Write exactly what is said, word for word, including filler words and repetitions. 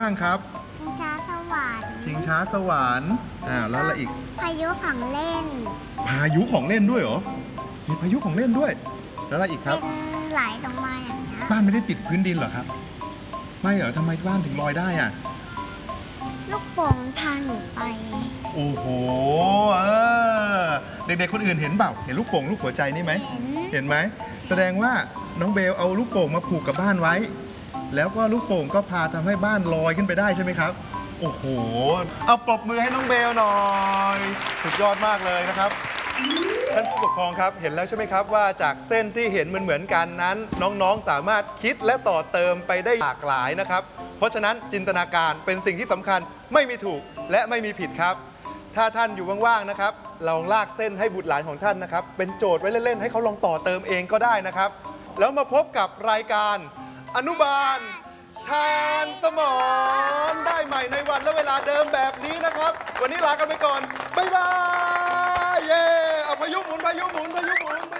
บ้างครับชิงช้าสวรรค์ชิงช้าสวรรค์อ่าแล้วอะไรอีกพายุของเล่นพายุของเล่นด้วยเหรอมีพายุของเล่นด้วยแล้วอะไรอีกครับเป็นไหลลงมาอย่างนี้บ้านไม่ได้ติดพื้นดินเหรอครับไม่เหรอทำไมบ้านถึงลอยได้อ่ะลูกโป่งพาหนูไปโอ้โหเออเด็กๆคนอื่นเห็นเปล่าเห็นลูกโป่งลูกหัวใจนี่ไหมเห็นเห็นไหมแสดงว่าน้องเบลเอาลูกโป่งมาผูกกับบ้านไว้แล้วก็ลูกโป่งก็พาทำให้บ้านลอยขึ้นไปได้ใช่ไหมครับโอ้โหเอาปรบมือให้น้องเบลหน่อยสุดยอดมากเลยนะครับท่านผู้ปกครองครับเห็นแล้วใช่ไหมครับว่าจากเส้นที่เห็นเหมือนๆกันนั้นน้องๆสามารถคิดและต่อเติมไปได้หลากหลายนะครับเพราะฉะนั้นจินตนาการเป็นสิ่งที่สำคัญไม่มีถูกและไม่มีผิดครับถ้าท่านอยู่ว่างๆนะครับลองลากเส้นให้บุตรหลานของท่านนะครับเป็นโจทย์ไว้เล่นๆให้เขาลองต่อเติมเองก็ได้นะครับแล้วมาพบกับรายการอนุบาลชาญสมรได้ใหม่ในวันและเวลาเดิมแบบนี้นะครับวันนี้ลากันไปก่อนบ๊ายบายเย้เอาพายุหมุนพายุหมุนพายุหมุน